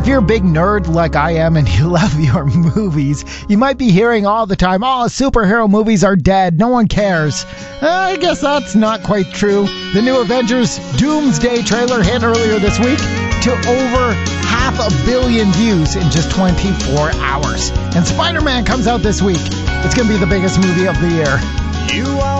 If you're a big nerd like I am and you love your movies, you might be hearing all the time, oh, superhero movies are dead, no one cares. I guess that's not quite true. The new Avengers Doomsday trailer hit earlier this week to over 500 million views in just 24 hours. And Spider-Man comes out this week. It's going to be the biggest movie of the year.